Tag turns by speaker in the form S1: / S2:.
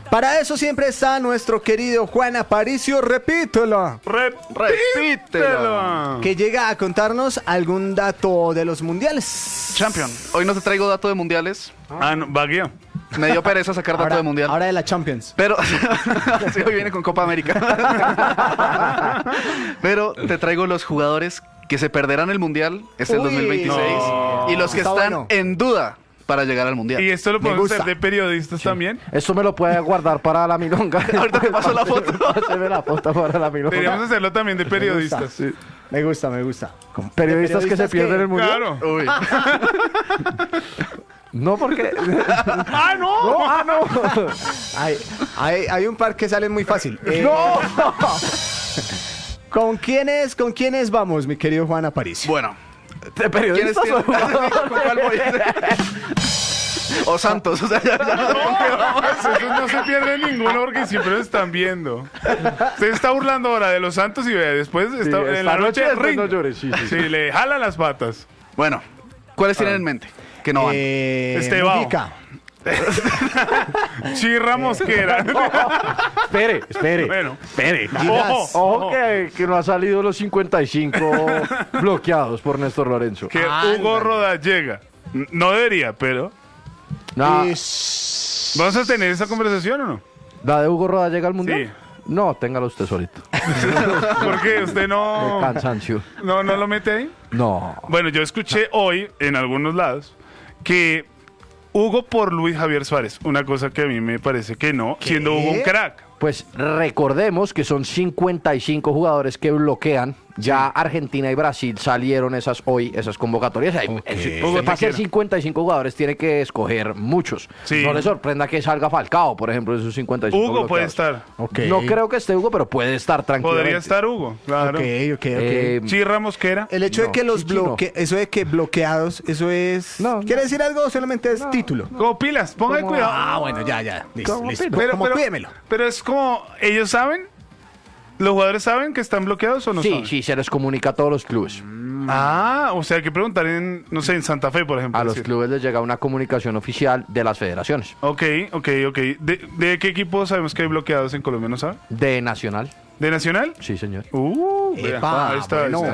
S1: Para eso siempre está nuestro querido Juan Aparicio, repítelo.
S2: Repítelo.
S1: Que llega a contarnos algún dato de los mundiales.
S2: Champion. Hoy no te traigo dato de mundiales.
S3: No, Baguio.
S2: Me dio pereza sacar dato de mundial.
S1: Ahora de la Champions.
S2: Pero sí, hoy viene con Copa América. Pero te traigo los jugadores que se perderán el mundial. Es el
S1: Uy,
S2: 2026.
S3: no.
S2: Y los que
S1: Está
S2: están
S1: bueno.
S2: en duda para llegar al mundial.
S3: Y esto lo
S1: Me
S3: podemos
S1: gusta.
S3: hacer de periodistas también.
S4: Esto me lo puede guardar para la milonga.
S2: Ahorita te paso la foto.
S4: Páseme la foto para la milonga.
S3: Deberíamos hacerlo también de periodistas.
S4: Sí.
S1: Me gusta, me gusta.
S4: Periodistas que se pierden el mundial.
S3: Claro.
S2: Uy.
S4: No, porque.
S3: ¡Ah, no!
S4: no.
S1: Hay un par que salen muy fácil.
S4: ¡No!
S1: ¿Con quiénes vamos, mi querido Juan Aparicio?
S2: Bueno.
S4: ¿De periodistas
S2: ¿Quiénes
S4: o
S2: tienen? ¿Con cuál voy? O Santos. O sea, ya no sé con qué vamos.
S3: Esos no se pierden ninguno porque siempre lo están viendo. Usted está burlando ahora de los Santos y vea, después está, en la noche
S4: después
S3: ring.
S4: no llores, sí.
S3: Sí, le jala las patas.
S2: Bueno, ¿cuáles tienen en mente? Que no van.
S3: Estebao.
S1: Mujica.
S3: Chirra Mosquera.
S4: Espere.
S3: Bueno.
S4: Espere.
S1: Ginás.
S4: Ojo que no ha salido los 55 bloqueados por Néstor Lorenzo.
S3: Que
S1: Ándale.
S3: Hugo Roda llega. No debería, pero...
S4: No,
S3: ¿Vamos a tener esa conversación o no?
S4: ¿la de Hugo Roda llega al mundial?
S3: Sí.
S4: No, téngalo usted solito.
S3: ¿Por qué? ¿Usted
S4: De
S3: no
S4: cansancio.
S3: lo mete ahí?
S4: No.
S3: Bueno, yo escuché hoy en algunos lados que Hugo por Luis Javier Suárez. Una cosa que a mí me parece que no, siendo Hugo un crack.
S4: Pues recordemos que son 55 jugadores que bloquean. Ya Argentina y Brasil salieron esas convocatorias. Para ser 55 jugadores tiene que escoger muchos.
S3: Sí.
S4: No le sorprenda que salga Falcao, por ejemplo, de esos 55
S3: Hugo puede
S4: bloqueados.
S3: estar.
S1: Ok.
S4: No creo que esté Hugo, pero puede estar tranquilamente.
S3: Podría estar Hugo, claro.
S1: Ok.
S3: Chirra Mosquera.
S1: El hecho de
S4: No,
S1: que los
S4: Chichi no.
S1: eso de que bloqueados, eso es...
S4: No,
S1: ¿Quiere decir algo o solamente es título?
S3: Como pilas, ponga
S4: Como-
S3: cuidado.
S1: Bueno, ya. Listo.
S4: ¿Cómo
S1: Listo.
S4: pídemelo?
S1: Como pídemelo.
S3: Pero es como, ¿ellos saben? ¿Los jugadores saben que están bloqueados o no saben?
S4: Sí, se les comunica a todos los clubes.
S3: Ah, o sea, hay que preguntar en, no sé, en Santa Fe, por ejemplo.
S4: A los
S3: decir.
S4: clubes les llega una comunicación oficial de las federaciones.
S3: Ok. ¿De qué equipo sabemos que hay bloqueados en Colombia, no sabe?
S4: De Nacional.
S3: ¿De Nacional?
S4: Sí, señor.
S3: Vea,
S1: Epa,
S3: ahí está.
S1: bueno.